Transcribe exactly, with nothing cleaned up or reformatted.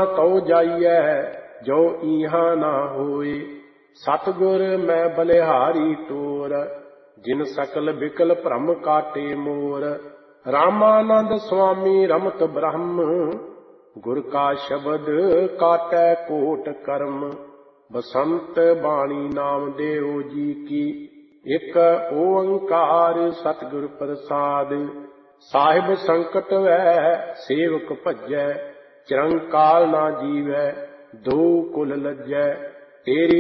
ਤਉ ਜਾਈਐ ਜੋ ਈਹਾਂ ਨਾ ਹੋਏ। ਸਤਿਗੁਰ ਮੈਂ ਬਲਿਹਾਰੀ ਟੋਰ ਜਿਨ ਸਕਲ ਬਿਕਲ ਭ੍ਰਮ ਕਾਟੇ ਮੋਰ। ਰਾਮਾਨੰਦ ਸੁਆਮੀ ਰਮਤ ਬ੍ਰਹਮ ਗੁਰ ਕਾ ਸ਼ਬਦ ਕਾਟੈ ਕੋਟ ਕਰਮ। ਬਸੰਤ ਬਾਣੀ ਨਾਮਦੇਵ ਜੀ ਕੀ ਇਕ ਓੰਕਾਰ ਸਤਿਗੁਰ ਪ੍ਰਸਾਦਿ। ਸਾਹਿਬ ਸੰਕਟ ਵੈ ਸੇਵਕ ਭਜੈ ਚਿਰੰਕਾਲ ਨਾ ਜੀਵੈ ਦੋ ਕੁਲ ਲੱਜੈ। ਤੇਰੀ